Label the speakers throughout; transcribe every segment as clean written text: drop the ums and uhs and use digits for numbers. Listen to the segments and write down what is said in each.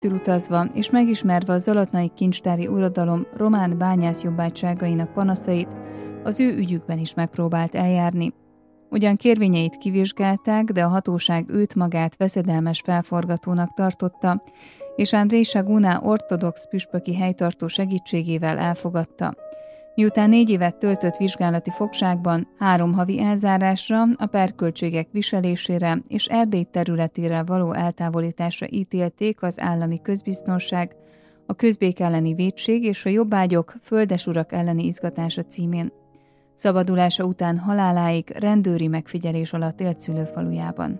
Speaker 1: utazva és megismerve a zalatnai kincstári uradalom román bányászjobbágyságainak panaszait, az ő ügyükben is megpróbált eljárni. Ugyan kérvényeit kivizsgálták, de a hatóság őt magát veszedelmes felforgatónak tartotta, és Andrei Saguna ortodox püspöki helytartó segítségével elfogadta. Miután 4 évet töltött vizsgálati fogságban, 3 havi elzárásra, a perköltségek viselésére és Erdély területére való eltávolításra ítélték az állami közbiztonság, a közbék elleni vétség és a jobbágyok földesurak elleni izgatása címén. Szabadulása után haláláig rendőri megfigyelés alatt élt szülőfalujában.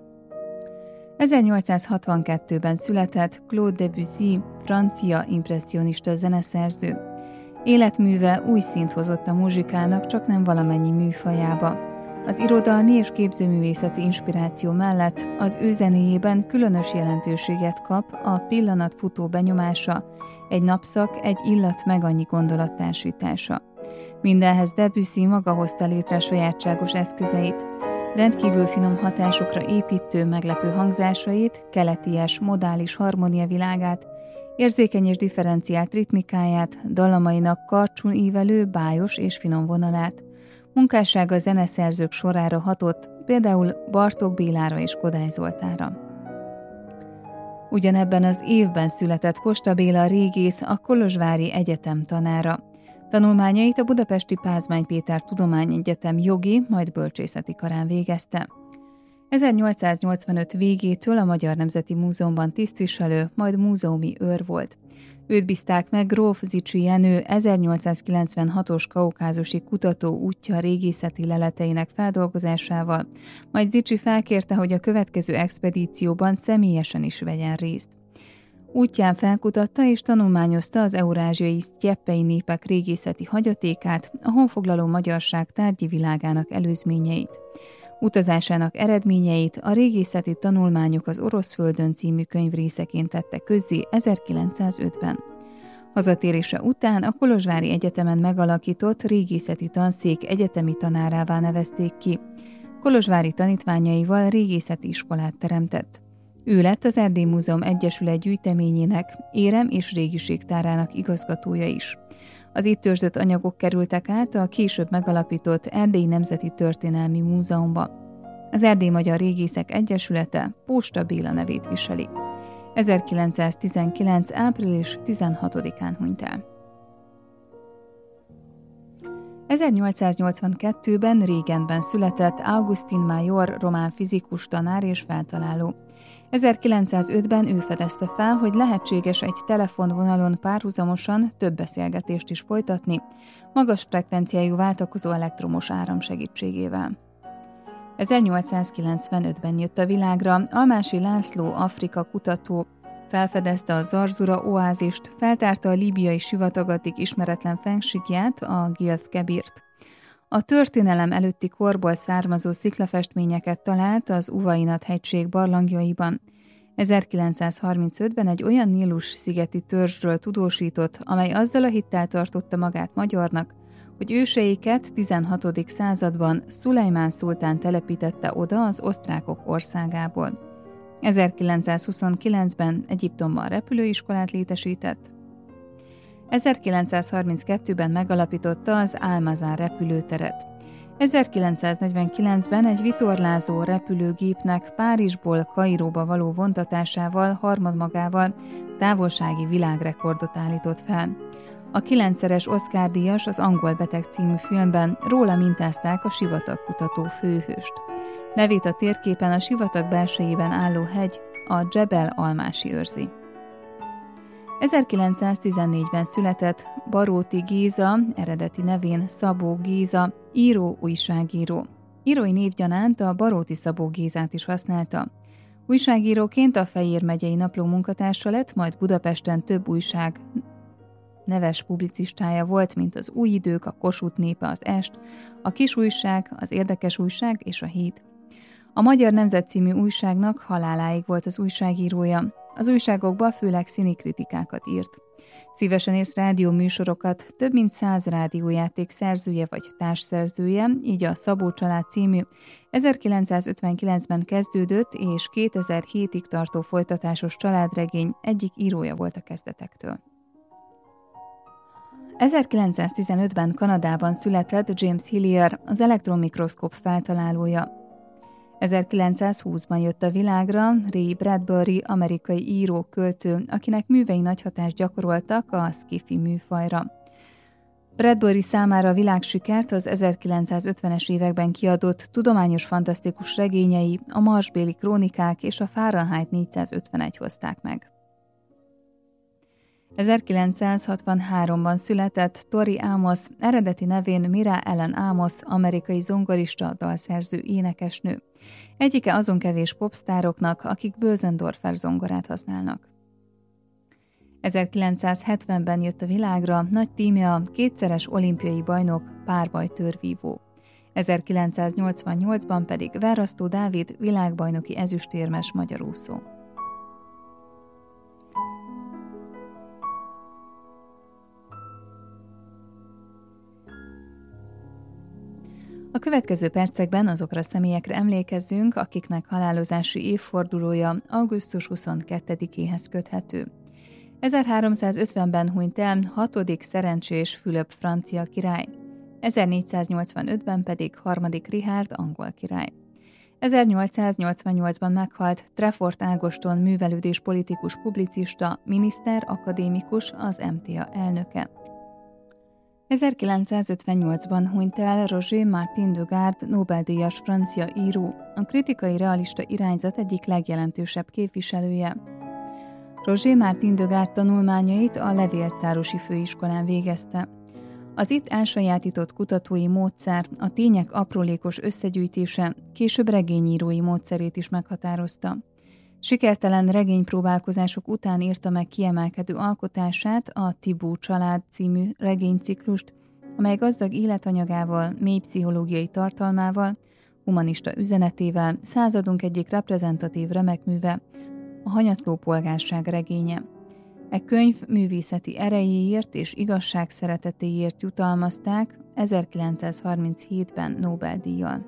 Speaker 1: 1862-ben született Claude Debussy, francia impresszionista zeneszerző. Életműve új színt hozott a muzsikának csaknem valamennyi műfajába. Az irodalmi és képzőművészeti inspiráció mellett az ő zenéjében különös jelentőséget kap a pillanat futó benyomása, egy napszak, egy illat meg annyi gondolat társítása. Mindenhez Debussy maga hozta létre sajátságos eszközeit, rendkívül finom hatásokra építő, meglepő hangzásait, keleties, modális harmónia világát, érzékeny és differenciált ritmikáját, dallamainak karcsún ívelő, bájos és finom vonalát. Munkássága zeneszerzők sorára hatott, például Bartók Bélára és Kodály Zoltánra. Ugyanebben az évben született Posta Béla régész, a Kolozsvári Egyetem tanára. Tanulmányait a budapesti Pázmány Péter Tudományegyetem jogi, majd bölcsészeti karán végezte. 1885 végétől a Magyar Nemzeti Múzeumban tisztviselő, majd múzeumi őr volt. Őt bízták meg gróf Zichy Jenő 1896-os kaukázusi kutató útja régészeti leleteinek feldolgozásával, majd Zichy felkérte, hogy a következő expedícióban személyesen is vegyen részt. Útján felkutatta és tanulmányozta az eurázsiai sztyeppei népek régészeti hagyatékát, a honfoglaló magyarság tárgyi világának előzményeit. Utazásának eredményeit a Régészeti tanulmányok az Oroszföldön című könyv részeként tette közzé 1905-ben. Hazatérése után a Kolozsvári Egyetemen megalakított régészeti tanszék egyetemi tanárává nevezték ki. Kolozsvári tanítványaival régészeti iskolát teremtett. Ő lett az Erdély Múzeum Egyesület gyűjteményének, érem- és régiségtárának igazgatója is. Az itt őrzött anyagok kerültek át a később megalapított Erdélyi Nemzeti Történelmi Múzeumba. Az Erdély Magyar Régészek Egyesülete Posta Béla nevét viseli. 1919. április 16-án hunyt el. 1882-ben Régenben született Augustin Major román fizikus tanár és feltaláló. 1905-ben ő fedezte fel, hogy lehetséges egy telefonvonalon párhuzamosan több beszélgetést is folytatni, magas frekvenciájú váltakozó elektromos áram segítségével. 1895-ben jött a világra Almási László Afrika kutató, felfedezte a Zarzura oázist, feltárta a líbiai sivatagatig ismeretlen fennsíkját, a Gilf Kebirt. A történelem előtti korból származó sziklafestményeket talált az Uvainat-hegység barlangjaiban. 1935-ben egy olyan Nílus-szigeti törzsről tudósított, amely azzal a hittel tartotta magát magyarnak, hogy őseiket 16. században Szulejmán szultán telepítette oda az osztrákok országából. 1929-ben Egyiptomban repülőiskolát létesített. 1932-ben megalapította az Almazán repülőteret. 1949-ben egy vitorlázó repülőgépnek Párizsból Kairóba való vontatásával harmadmagával távolsági világrekordot állított fel. A 9-szeres Oscar-díjas Az angol beteg című filmben róla mintázták a sivatagkutató főhőst. Nevét a térképen a sivatag belsejében álló hegy, a Dzsebel Almási őrzi. 1914-ben született Baróti Géza, eredeti nevén Szabó Géza, író, újságíró. Írói névgyanánt a Baróti Szabó Gézát is használta. Újságíróként a Fejér megyei napló munkatársa lett, majd Budapesten több újság neves publicistája volt, mint az Új Idők, a Kossuth Népe, az Est, a Kis Újság, az Érdekes Újság és a Híd. A Magyar Nemzet című újságnak haláláig volt az újságírója. Az újságokba főleg színi kritikákat írt. Szívesen írt rádióműsorokat, több mint 100 rádiójáték szerzője vagy társszerzője, így a Szabó család című 1959-ben kezdődött és 2007-ig tartó folytatásos családregény egyik írója volt a kezdetektől. 1915-ben Kanadában született James Hillier, az elektronmikroszkóp feltalálója. 1920-ban jött a világra Ray Bradbury, amerikai író, költő, akinek művei nagy hatást gyakoroltak a sci-fi műfajra. Bradbury számára világsikert az 1950-es években kiadott tudományos fantasztikus regényei, a Marsbéli krónikák és a Fahrenheit 451 hozták meg. 1963-ban született Tori Amos, eredeti nevén Mira Ellen Amos, amerikai zongorista, dalszerző, énekesnő. Egyike azon kevés popsztároknak, akik Bösendorfer zongorát használnak. 1970-ben jött a világra nagy tíme a kétszeres olimpiai bajnok, párbajtőrvívó. 1988-ban pedig Verrasztó Dávid világbajnoki ezüstérmes magyarúszó. A következő percekben azokra a személyekre emlékezzünk, akiknek halálozási évfordulója augusztus 22-éhez köthető. 1350-ben hunyt el 6. szerencsés Fülöp francia király, 1485-ben pedig 3. Richárd angol király. 1888-ban meghalt Trefort Ágoston művelődés politikus publicista, miniszter, akadémikus, az MTA elnöke. 1958-ban hunyt el Roger Martin de Garde, Nobel-díjas francia író, a kritikai realista irányzat egyik legjelentősebb képviselője. Roger Martin de Garde tanulmányait a levéltárosi főiskolán végezte. Az itt elsajátított kutatói módszer, a tények aprólékos összegyűjtése később regényírói módszerét is meghatározta. Sikertelen regénypróbálkozások után írta meg kiemelkedő alkotását, a Thibaut család című regényciklust, amely gazdag életanyagával, mély pszichológiai tartalmával, humanista üzenetével századunk egyik reprezentatív remekműve, a Hanyatló polgárság regénye. E könyv művészeti erejéért és igazság szeretetéért jutalmazták 1937-ben Nobel-díjjal.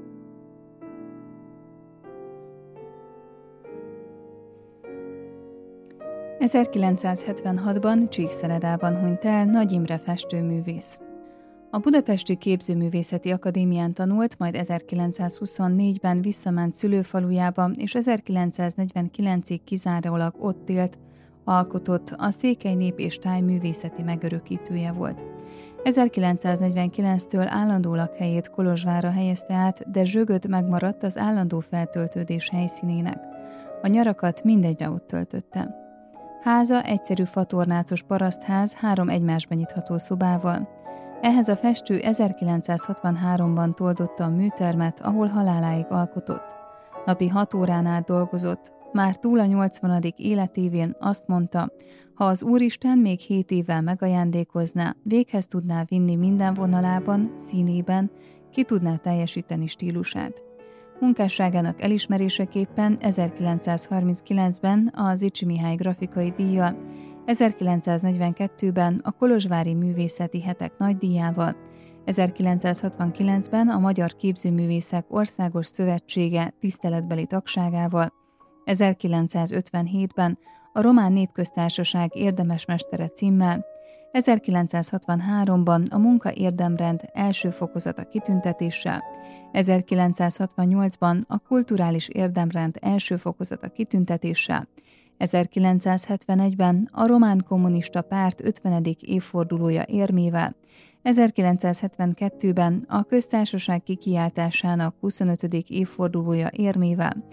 Speaker 1: ...1976-ban Csíkszeredában hunyt el Nagy Imre festőművész. A Budapesti Képzőművészeti Akadémián tanult, majd 1924-ben visszament szülőfalujába, és 1949-ig kizárólag ott élt, alkotott, a Székely Nép és Táj művészeti megörökítője volt. 1949-től állandó lakhelyét Kolozsvárra helyezte át, de Zsögöd megmaradt az állandó feltöltődés helyszínének. A nyarakat mindegyre ott töltötte. Háza egyszerű fatornácos parasztház 3 egymásba nyitható szobával. Ehhez a festő 1963-ban toldotta a műtermet, ahol haláláig alkotott. Napi 6 órán át dolgozott. Már túl a 80. életévén azt mondta, ha az Úristen még 7 évvel megajándékozná, véghez tudná vinni minden vonalában, színében, ki tudná teljesíteni stílusát. Munkásságának elismeréseképpen 1939-ben a Zichy Mihály grafikai díjjal, 1942-ben a Kolozsvári Művészeti Hetek nagydíjával, 1969-ben a Magyar Képzőművészek Országos Szövetsége tiszteletbeli tagságával, 1957-ben a Román Népköztársaság érdemesmestere címmel, 1963-ban a Munka Érdemrend első fokozata kitüntetéssel, 1968-ban a Kulturális Érdemrend első fokozata kitüntetéssel, 1971-ben a Román Kommunista Párt 50. évfordulója érmével, 1972-ben a Köztársaság kikiáltásának 25. évfordulója érmével,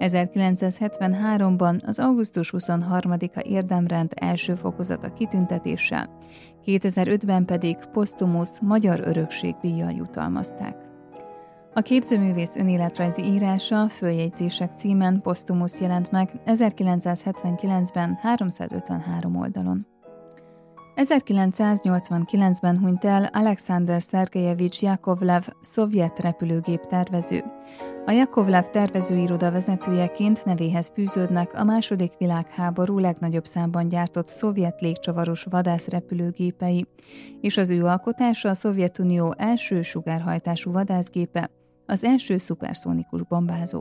Speaker 1: 1973-ban az augusztus 23-a érdemrend első fokozata kitüntetéssel, 2005-ben pedig posztumusz Magyar Örökség díjjal jutalmazták. A képzőművész önéletrajzi írása Följegyzések címen posztumusz jelent meg 1979-ben 353 oldalon. 1989-ben hunyt el Alexander Szergejevics Jakovlev, szovjet repülőgép tervező. A Jakovlev tervezőiroda vezetőjeként nevéhez fűződnek a II. Világháború legnagyobb számban gyártott szovjet légcsavaros vadászrepülőgépei, és az ő alkotása a Szovjetunió első sugárhajtású vadászgépe, az első szuperszónikus bombázó.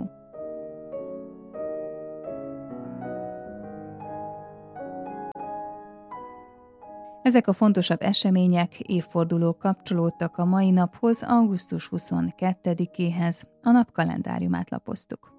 Speaker 1: Ezek a fontosabb események, évfordulók kapcsolódtak a mai naphoz, augusztus 22-éhez. A nap kalendáriumát lapoztuk.